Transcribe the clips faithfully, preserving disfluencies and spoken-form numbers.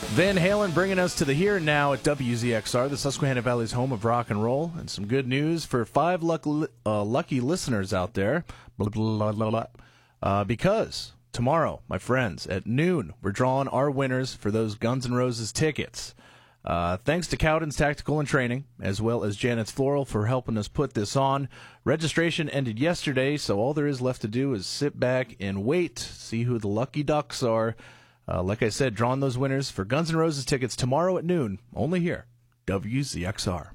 Van Halen bringing us to the here and now at W Z X R, the Susquehanna Valley's home of rock and roll, and some good news for five luck, uh, lucky listeners out there. Blah, blah, blah, blah. Uh, because tomorrow, my friends, at noon, we're drawing our winners for those Guns N' Roses tickets. Uh, thanks to Cowden's Tactical and Training, as well as Janet's Floral for helping us put this on. Registration ended yesterday, so all there is left to do is sit back and wait, see who the lucky ducks are. Uh, like I said, drawing those winners for Guns N' Roses tickets tomorrow at noon, only here, W Z X R.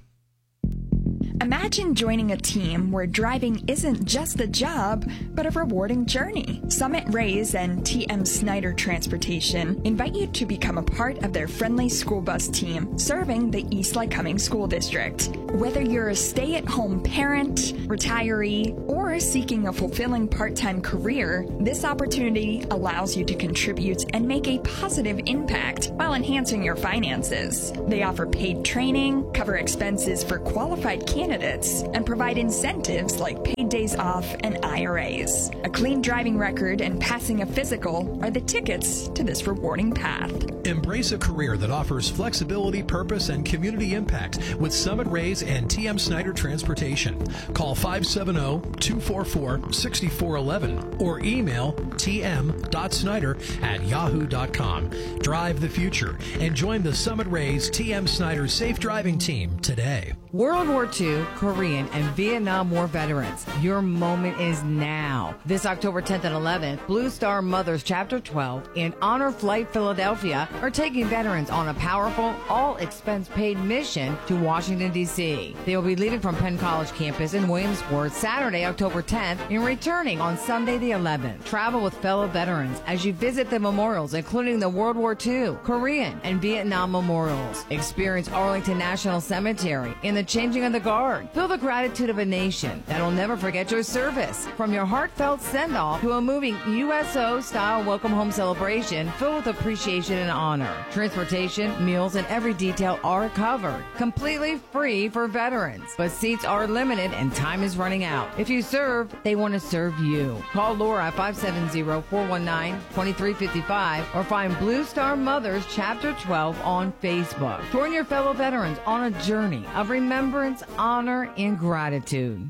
Imagine joining a team where driving isn't just a job, but a rewarding journey. Summit Rays and T M Snyder Transportation invite you to become a part of their friendly school bus team serving the East Lycoming School District. Whether you're a stay-at-home parent, retiree, or seeking a fulfilling part-time career, this opportunity allows you to contribute and make a positive impact while enhancing your finances. They offer paid training, cover expenses for qualified candidates, and provide incentives like paid days off and I R As. A clean driving record and passing a physical are the tickets to this rewarding path. Embrace a career that offers flexibility, purpose, and community impact with Summit Rays and T M Snyder Transportation. Call five seven zero, two four four, six four one one or email t m dot snyder at yahoo dot com. Drive the future and join the Summit Rays T M Snyder Safe Driving Team today. World War Two, Korean, and Vietnam War veterans, your moment is now. This October tenth and eleventh, Blue Star Mothers Chapter twelve and Honor Flight Philadelphia are taking veterans on a powerful, all-expense-paid mission to Washington, D C They will be leaving from Penn College campus in Williamsport Saturday, October tenth, and returning on Sunday the eleventh. Travel with fellow veterans as you visit the memorials, including the World War Two, Korean, and Vietnam memorials. Experience Arlington National Cemetery in the changing of the guard. Feel the gratitude of a nation that'll never forget your service. From your heartfelt send-off to a moving U S O-style welcome home celebration filled with appreciation and honor. Transportation, meals, and every detail are covered. Completely free for veterans. But seats are limited and time is running out. If you serve, they want to serve you. Call Laura at five seven zero, four one nine, two three five five or find Blue Star Mothers Chapter twelve on Facebook. Join your fellow veterans on a journey of remembrance Remembrance, honor, and gratitude.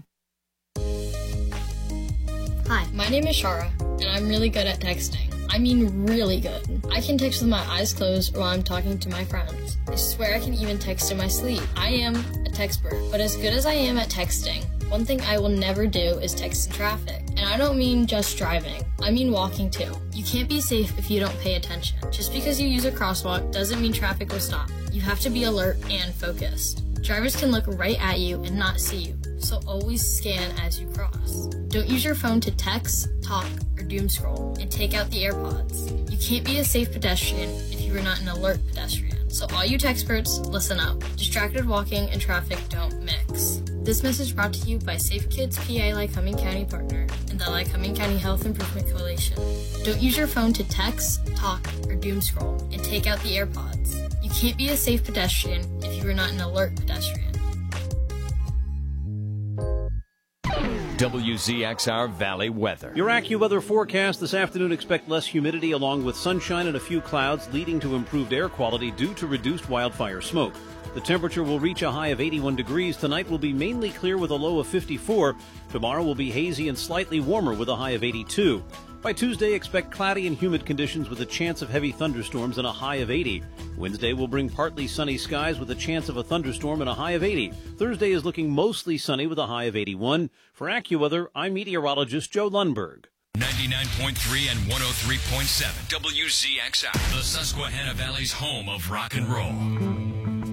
Hi, my name is Shara, and I'm really good at texting. I mean really good. I can text with my eyes closed while I'm talking to my friends. I swear I can even text in my sleep. I am a textbird, but as good as I am at texting, one thing I will never do is text in traffic. And I don't mean just driving. I mean walking too. You can't be safe if you don't pay attention. Just because you use a crosswalk doesn't mean traffic will stop. You have to be alert and focused. Drivers can look right at you and not see you, so always scan as you cross. Don't use your phone to text, talk, or doom scroll, and take out the AirPods. You can't be a safe pedestrian if you are not an alert pedestrian. So all you textbirds, listen up. Distracted walking and traffic don't mix. This message brought to you by Safe Kids P A Lycoming County Partner and the Lycoming County Health Improvement Coalition. Don't use your phone to text, talk, or doom scroll, and take out the AirPods. You can't be a safe pedestrian if you are not an alert pedestrian. W Z X R Valley weather. Your AccuWeather forecast this afternoon: expect less humidity along with sunshine and a few clouds, leading to improved air quality due to reduced wildfire smoke. The temperature will reach a high of eighty-one degrees. Tonight will be mainly clear with a low of fifty-four. Tomorrow will be hazy and slightly warmer with a high of eighty-two. By Tuesday, expect cloudy and humid conditions with a chance of heavy thunderstorms and a high of eighty. Wednesday will bring partly sunny skies with a chance of a thunderstorm and a high of eighty. Thursday is looking mostly sunny with a high of eighty-one. For AccuWeather, I'm meteorologist Joe Lundberg. ninety-nine point three and one oh three point seven W Z X R, the Susquehanna Valley's home of rock and roll.